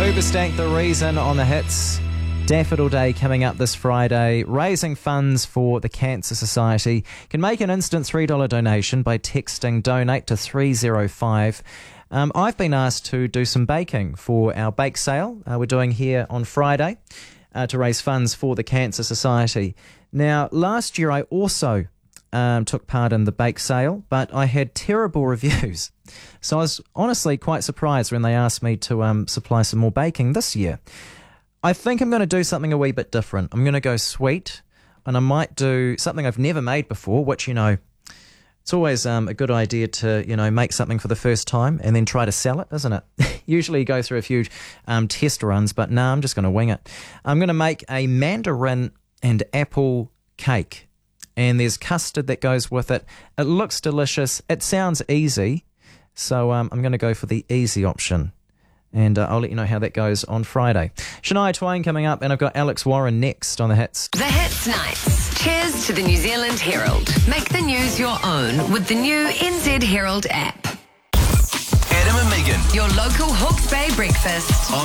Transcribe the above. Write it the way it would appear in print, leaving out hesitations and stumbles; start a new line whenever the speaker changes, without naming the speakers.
Hoobastank, The Reason on the hits. Daffodil Day coming up this Friday, raising funds for the Cancer Society. You can make an instant $3 donation by texting donate to 305. I've been asked to do some baking for our bake sale we're doing here on Friday to raise funds for the Cancer Society. Now, last year I also took part in the bake sale, but I had terrible reviews. So I was honestly quite surprised when they asked me to supply some more baking this year. I think I'm going to do something a wee bit different. I'm going to go sweet, and I might do something I've never made before, which, it's always a good idea to, make something for the first time and then try to sell it, isn't it? Usually you go through a few test runs, but no, I'm just going to wing it. I'm going to make a mandarin and apple cake, and there's custard that goes with it. It looks delicious. It sounds easy, so I'm going to go for the easy option. And I'll let you know how that goes on Friday. Shania Twain coming up, and I've got Alex Warren next on The Hits.
The Hits Nights. Cheers to the New Zealand Herald. Make the news your own with the new NZ Herald app.
Adam and Megan
Your local Hawke's Bay breakfast.
on